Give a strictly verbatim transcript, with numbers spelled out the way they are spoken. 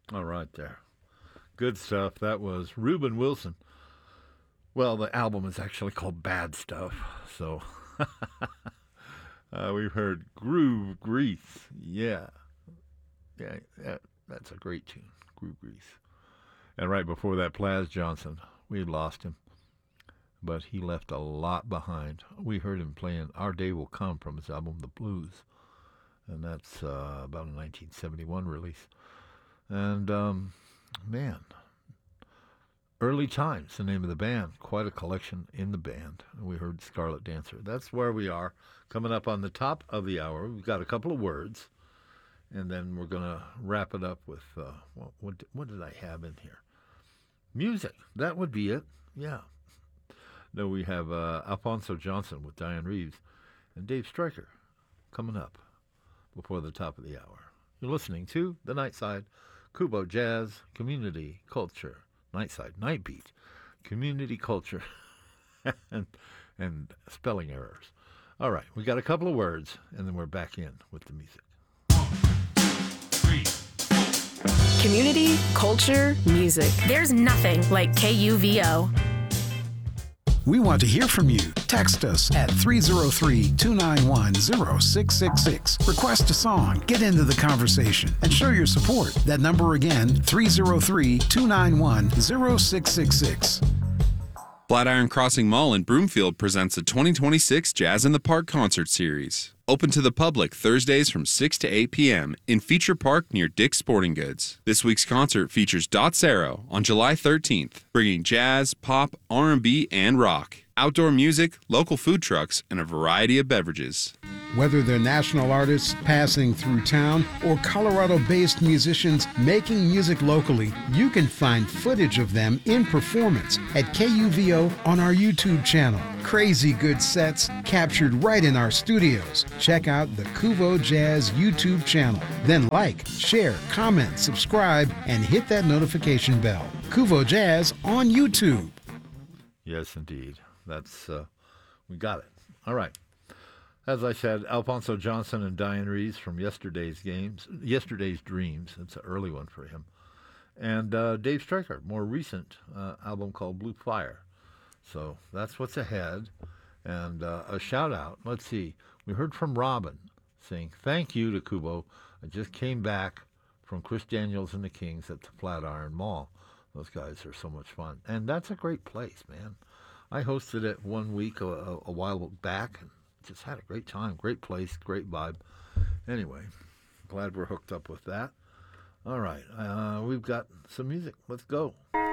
All right, there. Good stuff. That was Reuben Wilson. Well, the album is actually called Bad Stuff. So uh, we've heard Groove Grease. Yeah. Yeah, yeah, that's a great tune. Groove Grease. And right before that, Plas Johnson. We lost him, but he left a lot behind. We heard him playing Our Day Will Come from his album The Blues. And that's uh, about a nineteen seventy-one release. And, um, man, Early Times, the name of the band. Quite a collection in the band. We heard Scarlet Dancer. That's where we are. Coming up on the top of the hour, we've got a couple of words, and then we're going to wrap it up with, uh, what, what, what did I have in here? Music. That would be it. Yeah. No, we have uh, Alphonso Johnson with Diane Reeves and Dave Stryker coming up before the top of the hour. You're listening to The Nightside, Kubo Jazz, Community Culture. Nightside, Nightbeat, Community Culture, and, and spelling errors. All right, we got a couple of words, and then we're back in with the music. Community, culture, music. There's nothing like K U V O. We want to hear from you. Text us at three oh three, two nine one, oh six six six. Request a song, get into the conversation, and show your support. That number again, three oh three, two nine one, oh six six six. Flatiron Crossing Mall in Broomfield presents the twenty twenty-six Jazz in the Park concert series. Open to the public Thursdays from six to eight p.m. in Feature Park near Dick's Sporting Goods. This week's concert features Dot Sero on July thirteenth, bringing jazz, pop, R and B, and rock. Outdoor music, local food trucks, and a variety of beverages. Whether they're national artists passing through town or Colorado-based musicians making music locally, you can find footage of them in performance at K U V O on our YouTube channel. Crazy good sets captured right in our studios. Check out the Kuvo Jazz YouTube channel. Then like, share, comment, subscribe, and hit that notification bell. Kuvo Jazz on YouTube. Yes, indeed. That's, uh, we got it. All right. As I said, Alphonso Johnson and Diane Reeves from yesterday's games, yesterday's dreams. It's an early one for him. And uh, Dave Stryker, more recent uh, album called Blue Fire. So that's what's ahead. And uh, a shout out. Let's see. We heard from Robin saying, thank you to Kubo. I just came back from Chris Daniels and the Kings at the Flatiron Mall. Those guys are so much fun. And that's a great place, man. I hosted it one week a, a, a while back and just had a great time. Great place, great vibe. Anyway, glad we're hooked up with that. All right, uh, we've got some music. Let's go.